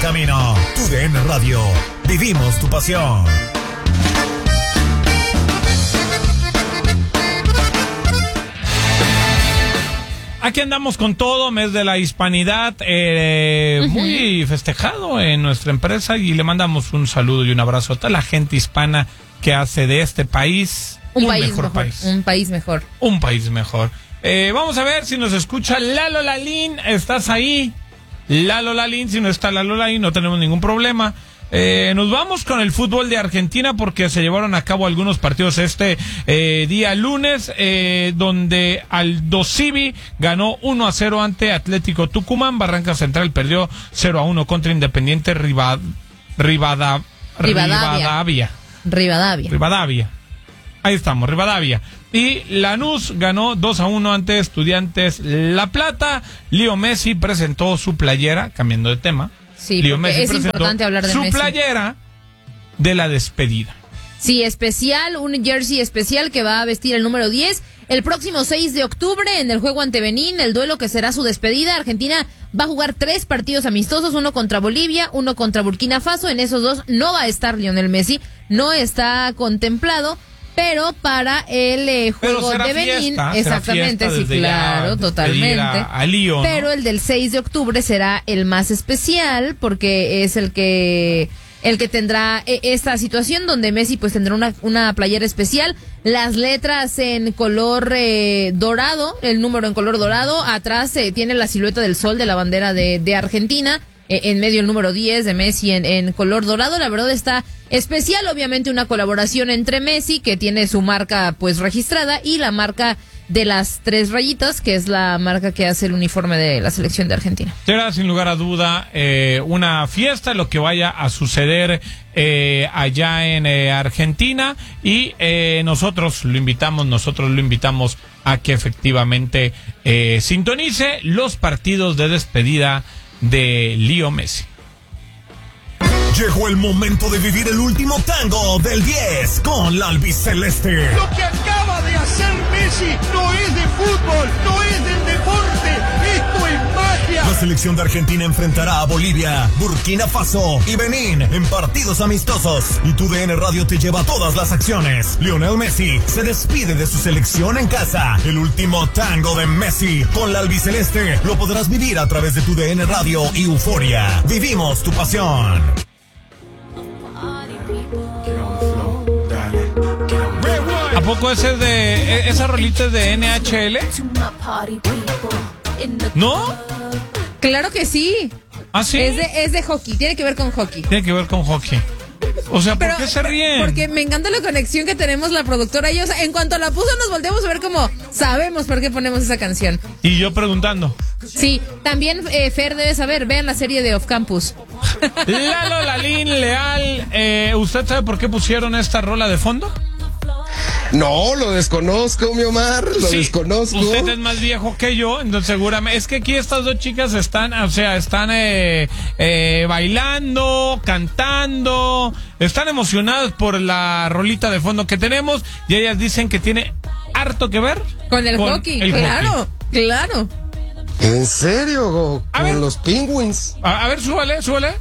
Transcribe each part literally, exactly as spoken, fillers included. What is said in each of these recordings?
camino. Tu D N Radio. Vivimos tu pasión. Aquí andamos con todo, mes de la hispanidad, eh, uh-huh. muy festejado en nuestra empresa, y le mandamos un saludo y un abrazo a toda la gente hispana que hace de este país un, un país mejor, mejor país. Un país mejor. Un país mejor. Eh, vamos a ver si nos escucha Lalo Lalín. ¿Estás ahí? Lalo Lalín. Si no está Lalo Lalín, no tenemos ningún problema. Eh, nos vamos con el fútbol de Argentina, porque se llevaron a cabo algunos partidos este eh, día lunes, eh, donde Aldosivi ganó uno a cero ante Atlético Tucumán. Barranca Central perdió cero a uno contra Independiente Rivad, Rivada, Rivadavia. Rivadavia. Rivadavia. Rivadavia. Ahí estamos, Rivadavia. Y Lanús ganó dos a uno ante Estudiantes La Plata. Leo Messi presentó su playera, cambiando de tema. Sí, Leo Messi es importante hablar de su Messi. playera de la despedida. Sí, especial, un jersey especial que va a vestir el número diez el próximo seis de octubre en el juego ante Benín, el duelo que será su despedida. Argentina va a jugar tres partidos amistosos, uno contra Bolivia, uno contra Burkina Faso. En esos dos no va a estar Lionel Messi, no está contemplado. Pero para el eh, juego de Benín, fiesta, exactamente, sí, claro, totalmente. A, a Lío, ¿no? Pero el del seis de octubre será el más especial, porque es el que el que tendrá eh, esta situación donde Messi pues tendrá una, una playera especial, las letras en color eh, dorado, el número en color dorado, atrás eh, tiene la silueta del sol de la bandera de, de Argentina. En medio el número diez de Messi en, en color dorado. La verdad está especial, obviamente una colaboración entre Messi, que tiene su marca pues registrada, y la marca de las tres rayitas, que es la marca que hace el uniforme de la selección de Argentina. Será sin lugar a duda eh, una fiesta lo que vaya a suceder eh, allá en eh, Argentina, y eh, nosotros lo invitamos, nosotros lo invitamos a que efectivamente eh, sintonice los partidos de despedida de Leo Messi. Llegó el momento de vivir el último tango del diez con la albiceleste. Lo que acaba de hacer Messi no es de fútbol, no es del deporte, esto es magia. La selección de Argentina enfrentará a Bolivia, Burkina Faso y Benín en partidos amistosos. Y tu D N Radio te lleva todas las acciones. Lionel Messi se despide de su selección en casa. El último tango de Messi con la albiceleste lo podrás vivir a través de tu D N Radio y Euforia. Vivimos tu pasión. ¿A poco ese es de esa rolita es de N H L? ¿No? Claro que sí. ¿Ah, sí? Es de, es de hockey, tiene que ver con hockey. Tiene que ver con hockey. O sea, ¿por Pero, qué se ríen? Porque me encanta la conexión que tenemos la productora y yo. O sea, en cuanto la puso nos volteamos a ver como sabemos por qué ponemos esa canción. Y yo preguntando. Sí, también eh, Fer debe saber, vean la serie de Off Campus. Lalo Lalín Leal, eh, ¿usted sabe por qué pusieron esta rola de fondo? No, lo desconozco, mi Omar, lo sí, desconozco. Usted es más viejo que yo, entonces seguramente, es que aquí estas dos chicas están, o sea, están eh, eh, bailando, cantando, están emocionadas por la rolita de fondo que tenemos, y ellas dicen que tiene harto que ver con el con hockey, el claro, hockey. Claro. ¿En serio? Con ver, los Penguins. A, a ver, súbale, súbale.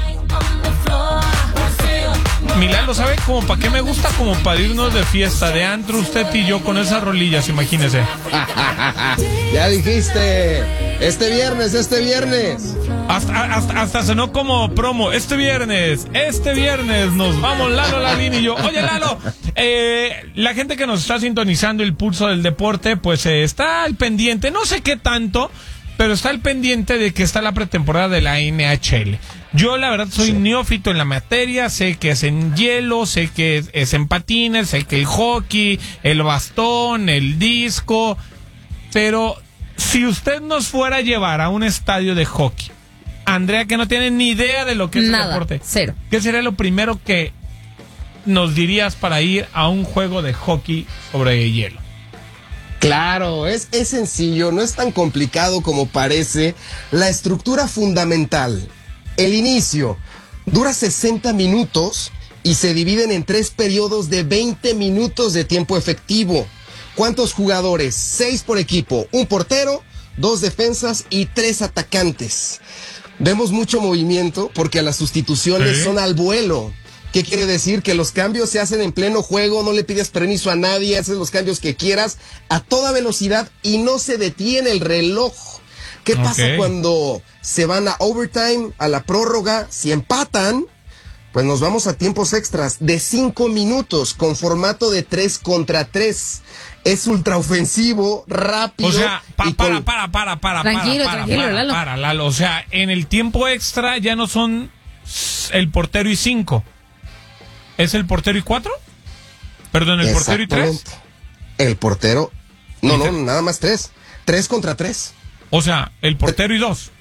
Milán lo sabe como para qué me gusta, como para irnos de fiesta, de antro, usted y yo con esas rolillas, imagínese. Ya dijiste, este viernes, este viernes. Hasta, hasta, hasta sonó como promo, este viernes, este viernes nos vamos Lalo Lalín y yo. Oye Lalo, eh, la gente que nos está sintonizando el pulso del deporte, pues eh, está al pendiente, no sé qué tanto, pero está al pendiente de que está la pretemporada de la N H L. Yo la verdad soy sí. neófito en la materia, sé que es en hielo, sé que es, es en patines, sé que el hockey, el bastón, el disco, pero si usted nos fuera a llevar a un estadio de hockey, Andrea, que no tiene ni idea de lo que es Nada, el deporte, cero. ¿Qué sería lo primero que nos dirías para ir a un juego de hockey sobre hielo? Claro, es, es sencillo, no es tan complicado como parece. La estructura fundamental, el inicio, dura sesenta minutos y se dividen en tres periodos de veinte minutos de tiempo efectivo. ¿Cuántos jugadores? Seis por equipo, un portero, dos defensas y tres atacantes. vemos mucho movimiento porque las sustituciones Sí. son al vuelo. ¿Qué quiere decir? Que los cambios se hacen en pleno juego, no le pides permiso a nadie, haces los cambios que quieras a toda velocidad y no se detiene el reloj. ¿Qué pasa Ok. cuando se van a overtime, a la prórroga? Si empatan, pues nos vamos a tiempos extras de cinco minutos con formato de tres contra tres. Es ultraofensivo, rápido. O sea, pa- y para, con- para, para, para, Tranquilo, para, tranquilo, para, Lalo. para, Lalo. O sea, en el tiempo extra ya no son el portero y cinco. ¿Es el portero y cuatro? Perdón, ¿el portero y tres? Exactamente. El portero. No, ¿Y no, te- nada más tres. Tres contra tres. O sea, el portero y dos.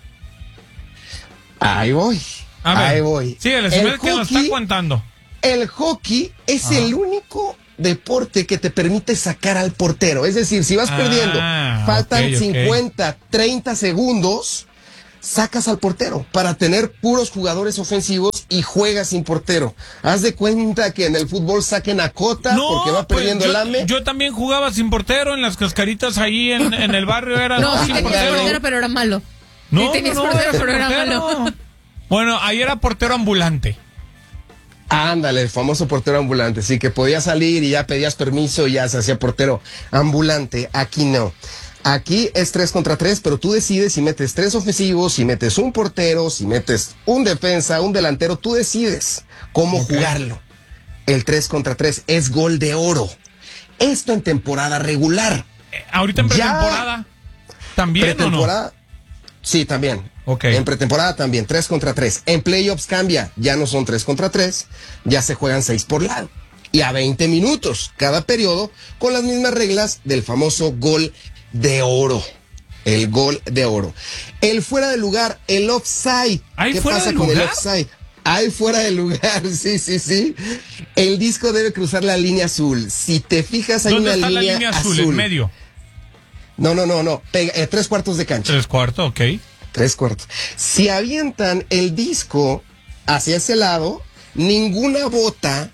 Ahí voy. A ver, Ahí voy. sí, el, el, el que nos está hockey, contando. el hockey es Ajá. el único deporte que te permite sacar al portero. Es decir, si vas Ah, perdiendo, faltan ok, ok. cincuenta, treinta segundos, sacas al portero para tener puros jugadores ofensivos y juegas sin portero. Haz de cuenta que en el fútbol saquen a Cota porque va pues, perdiendo yo, el AME. yo también jugaba sin portero en las cascaritas ahí en, en el barrio. Era No, sí sin tenías portero. portero, pero era malo. No, Sí tenías no, no, portero, era pero era portero. malo. Bueno, ahí era portero ambulante. Ándale, el famoso portero ambulante. Sí, que podías salir y ya pedías permiso y ya se hacía portero ambulante. Aquí no. Aquí es tres contra tres, pero tú decides si metes tres ofensivos, si metes un portero, si metes un defensa, un delantero. Tú decides cómo Ok. jugarlo. El tres contra tres es gol de oro. Esto en temporada regular. Eh, ahorita en Ya. pretemporada. ¿También o no? Pretemporada. Sí, también. Ok. En pretemporada también, tres contra tres. En playoffs cambia, ya no son tres contra tres, ya se juegan seis por lado. Y a veinte minutos cada periodo, con las mismas reglas del famoso gol de oro. El gol de oro. El fuera de lugar, el offside. ¿Hay ¿Qué fuera pasa de con el lugar? offside? Hay fuera de lugar, sí, sí, sí. El disco debe cruzar la línea azul. Si te fijas, hay ¿Dónde una está línea, la línea azul? En medio. No, no, no, no. Pega- eh, tres cuartos de cancha. Tres cuartos, ok. Tres cuartos. Si avientan el disco hacia ese lado, ninguna bota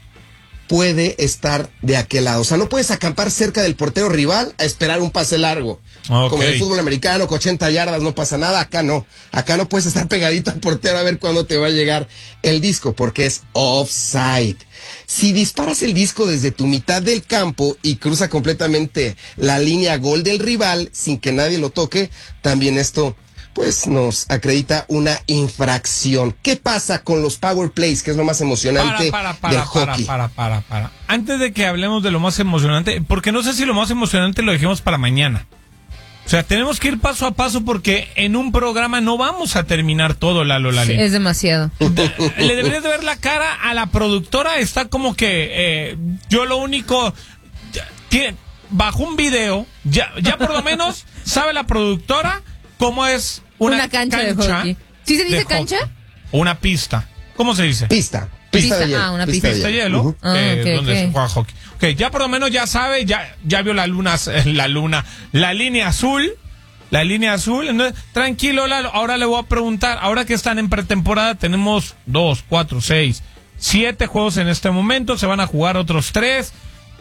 puede estar de aquel lado. O sea, no puedes acampar cerca del portero rival a esperar un pase largo. Ok. Como en el fútbol americano, con ochenta yardas no pasa nada. Acá no. Acá no puedes estar pegadito al portero a ver cuándo te va a llegar el disco, porque es offside. Si disparas el disco desde tu mitad del campo y cruza completamente la línea gol del rival sin que nadie lo toque, también esto pues nos acredita una infracción. ¿Qué pasa con los power plays, que es lo más emocionante Para, para, del para, para, hockey? para, para, para. Antes de que hablemos de lo más emocionante, porque no sé si lo más emocionante lo dejemos para mañana. O sea, tenemos que ir paso a paso porque en un programa no vamos a terminar todo, Lalo Lali. Es demasiado. Le deberías de ver la cara a la productora. Está como que eh, yo lo único... ya, tiene, bajo un video, ya, ya por lo menos sabe la productora cómo es una, Una cancha de hockey. ¿Sí se dice de cancha? hockey. Una pista. ¿Cómo se dice? Pista. Pista, Pista, de hielo. ah, una Pista de hielo, Ujú. Ah, eh, ok, donde ok. se juega hockey. Ok, ya por lo menos ya sabe, ya, ya vio la luna, la luna, la línea azul, la línea azul. Entonces, tranquilo, Lalo, ahora le voy a preguntar, ahora que están en pretemporada, tenemos dos, cuatro, seis, siete juegos en este momento, se van a jugar otros tres.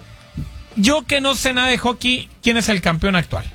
Yo que no sé nada de hockey, ¿quién es el campeón actual?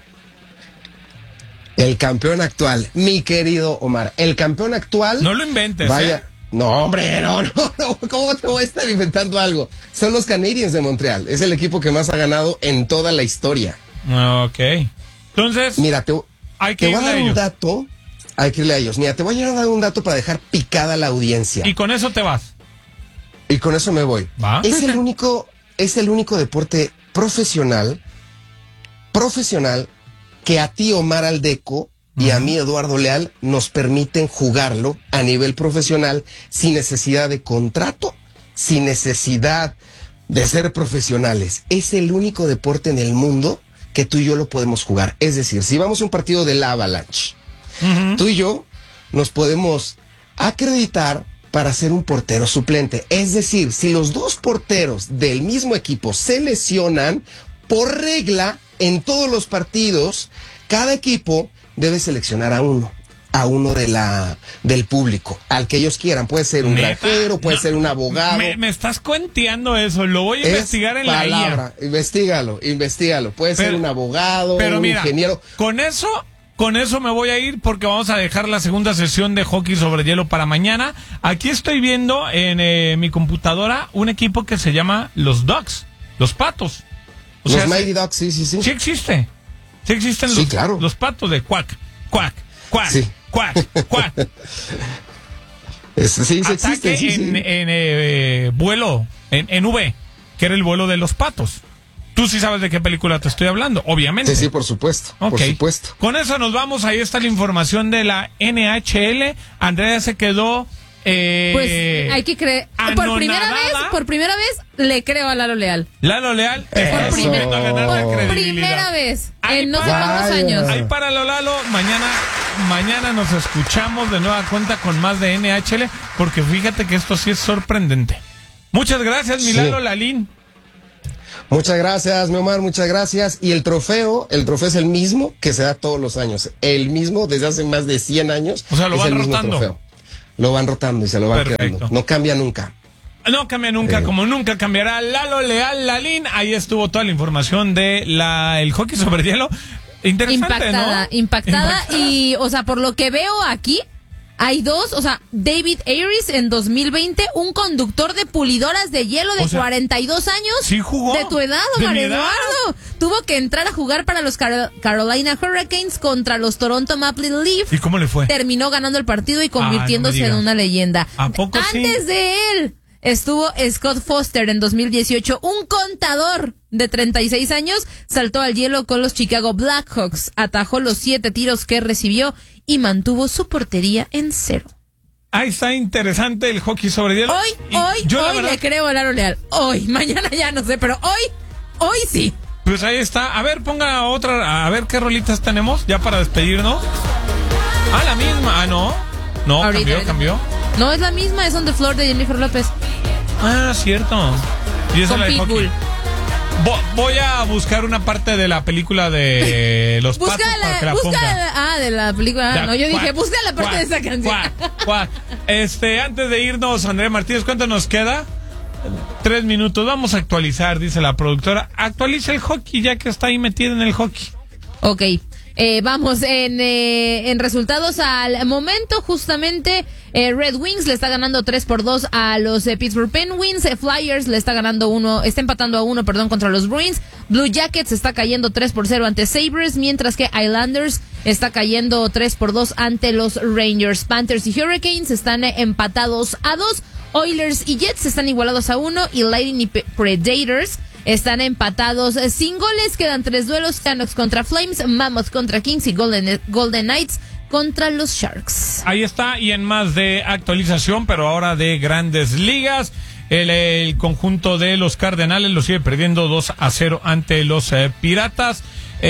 El campeón actual, mi querido Omar. El campeón actual. No lo inventes, Vaya. ¿eh? No, hombre, no, no, no. ¿Cómo te voy a estar inventando algo? Son los Canadiens de Montreal. Es el equipo que más ha ganado en toda la historia. Ok. Entonces, Mira, te, hay que te voy a irle a dar un ellos. dato. Hay que irle a ellos. Mira, te voy a dar un dato para dejar picada la audiencia. Y con eso te vas. Y con eso me voy. ¿Va? Es el único, es el único deporte profesional, profesional, que a ti, Omar Aldeco, y a mí, Eduardo Leal, nos permiten jugarlo a nivel profesional sin necesidad de contrato, sin necesidad de ser profesionales. Es el único deporte en el mundo que tú y yo lo podemos jugar. Es decir, si vamos a un partido del Avalanche, Ujú. tú y yo nos podemos acreditar para ser un portero suplente. Es decir, si los dos porteros del mismo equipo se lesionan, por regla, en todos los partidos, cada equipo debe seleccionar a uno, a uno de la, del público, al que ellos quieran. Puede ser un ¿Neta? granjero, puede No, ser un abogado. Me, me estás cuenteando eso, lo voy a Es investigar en palabra. la I A. Investígalo, investígalo. Puede ser Pero- un abogado, Pero un mira, ingeniero. con eso con eso me voy a ir porque vamos a dejar la segunda sesión de hockey sobre hielo para mañana. Aquí estoy viendo en eh, mi computadora un equipo que se llama los Ducks, los Patos. O los sea, Mighty Ducks, sí, sí, sí. Sí existe. Sí existen sí, los, claro. los Patos de cuac, cuac, cuac, sí. cuac, cuac. Es, sí, sí Ataque existe, sí, en, sí. en eh, vuelo, en, en V, que era el vuelo de los patos. Tú sí sabes de qué película te estoy hablando, obviamente. Sí, sí, por supuesto, Ok. por supuesto. Con eso nos vamos, ahí está la información de la N H L. Andrea se quedó... Eh, Pues hay que creer. Por primera vez, por primera vez, le creo a Lalo Leal. Lalo Leal, te está Eso. volviendo a ganar la Por credibilidad. primera vez. Ahí En no sé para- cuántos Vaya. años. Ahí para lo Lalo, mañana, mañana nos escuchamos de nueva cuenta con más de N H L, porque fíjate que esto sí es sorprendente. Muchas gracias, mi Sí. Lalo Lalín. Muchas gracias, mi Omar, muchas gracias. Y el trofeo, el trofeo es el mismo que se da todos los años. El mismo desde hace más de cien años. O sea, lo es van el mismo rotando. trofeo. Lo van rotando y se lo van Perfecto. quedando. No cambia nunca. No cambia nunca, Eh. como nunca cambiará. Lalo Leal Lalín, ahí estuvo toda la información de la el hockey sobre hielo. Interesante, Impactada, ¿no? impactada. Y, o sea, por lo que veo aquí, hay dos, o sea, David Ayres en dos mil veinte, un conductor de pulidoras de hielo de O sea, cuarenta y dos años. ¿sí jugó? De tu edad, ¿De Omar mi edad? Eduardo. Tuvo que entrar a jugar para los Car- Carolina Hurricanes contra los Toronto Maple Leafs. ¿Y cómo le fue? Terminó ganando el partido y convirtiéndose Ah, no me en digas. una leyenda. ¿A poco sí? Antes de él estuvo Scott Foster en dos mil dieciocho, un contador de treinta y seis años, saltó al hielo con los Chicago Blackhawks, atajó los siete tiros que recibió y mantuvo su portería en cero. Ahí está interesante el hockey sobre hielo. Hoy, Y hoy, yo la hoy verdad, le creo a Lalo Leal. Hoy, mañana ya no sé, pero hoy, hoy sí. pues ahí está. A ver, ponga otra, a ver qué rolitas tenemos ya para despedirnos. Ah, la misma. Ah, no. No, Ahorita, cambió, ahorita. cambió. No, es la misma, es On the Floor de Jennifer López. Ah, cierto. Y esa Con es la de hockey. Pitbull. Vo- voy a buscar una parte de la película de los patos Busca para que la, la busca ponga. la, ah, de la película. Ah, Ya, no, yo dije, cuac, busca la parte cuac, de esa canción. cuac, cuac. Este, antes de irnos, Andrea Martínez, ¿cuánto nos queda? Tres minutos. Vamos a actualizar, dice la productora. Actualiza el hockey, ya que está ahí metido en el hockey. Ok, eh, vamos en, eh, en resultados al momento, justamente eh, Red Wings le está ganando tres por dos a los eh, Pittsburgh Penguins, eh, Flyers le está ganando uno, está empatando a uno, perdón, contra los Bruins, Blue Jackets está cayendo tres por cero ante Sabres, mientras que Islanders está cayendo tres por dos ante los Rangers. Panthers y Hurricanes están eh, empatados a dos, Oilers y Jets están igualados a uno y Lightning y P- Predators están empatados eh, sin goles. Quedan tres duelos: Canucks contra Flames, Mammoth contra Kings y Golden, Golden Knights contra los Sharks. Ahí está, y en más de actualización, pero ahora de grandes ligas. El, el conjunto de los Cardenales lo sigue perdiendo dos a cero ante los eh, Piratas.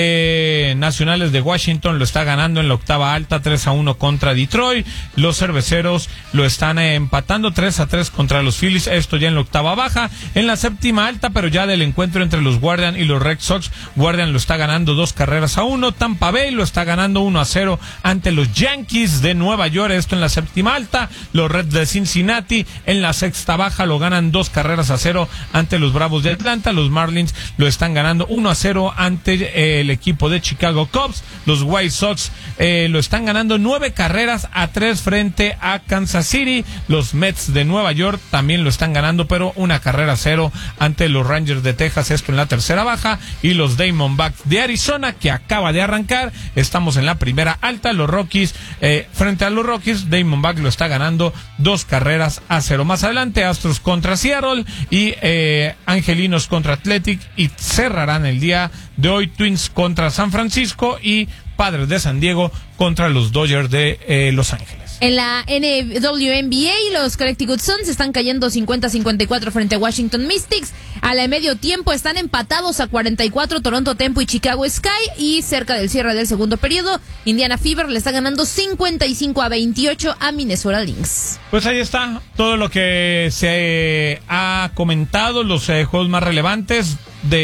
Eh, Nacionales de Washington lo está ganando en la octava alta tres a uno contra Detroit. Los Cerveceros lo están eh, empatando tres a tres contra los Phillies, esto ya en la octava baja. En la séptima alta, pero ya del encuentro entre los Guardian y los Red Sox, Guardian lo está ganando dos carreras a uno. Tampa Bay lo está ganando uno a cero ante los Yankees de Nueva York, esto en la séptima alta. Los Reds de Cincinnati en la sexta baja lo ganan dos carreras a cero ante los Bravos de Atlanta. Los Marlins lo están ganando uno a cero ante eh, el equipo de Chicago Cubs. Los White Sox eh, lo están ganando nueve carreras a tres frente a Kansas City. Los Mets de Nueva York también lo están ganando, pero una carrera a cero ante los Rangers de Texas, esto en la tercera baja. Y los Diamondbacks de Arizona, que acaba de arrancar, estamos en la primera alta. Los Rockies, eh, frente a los Rockies, Diamondback lo está ganando dos carreras a cero. Más adelante, Astros contra Seattle y eh, Angelinos contra Athletic, y cerrarán el día de hoy Twins contra San Francisco y Padres de San Diego contra los Dodgers de eh, Los Ángeles. En la N W N B A, los Connecticut Suns están cayendo cincuenta a cincuenta y cuatro frente a Washington Mystics. A la medio tiempo están empatados a cuarenta y cuatro Toronto Tempo y Chicago Sky. Y cerca del cierre del segundo periodo, Indiana Fever le está ganando cincuenta y cinco a veintiocho a Minnesota Lynx. Pues ahí está todo lo que se ha comentado, los eh, juegos más relevantes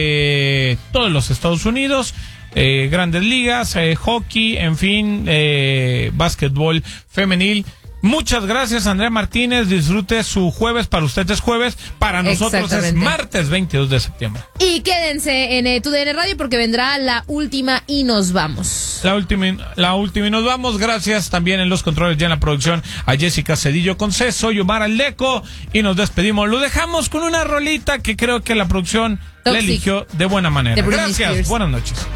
de todos los Estados Unidos. Eh, grandes ligas, eh, hockey, en fin, eh, básquetbol femenil. Muchas gracias, Andrea Martínez. Disfrute su jueves. Para usted es jueves. Para nosotros es martes veintidós de septiembre. Y quédense en eh, Tu D N Radio porque vendrá la última y nos vamos. La última, la última y nos vamos. Gracias también en los controles y en la producción a Jessica Cedillo Conce. Soy Omar Aldeco y nos despedimos. Lo dejamos con una rolita que creo que la producción Toxic. le eligió de buena manera. Gracias. Spears. Buenas noches.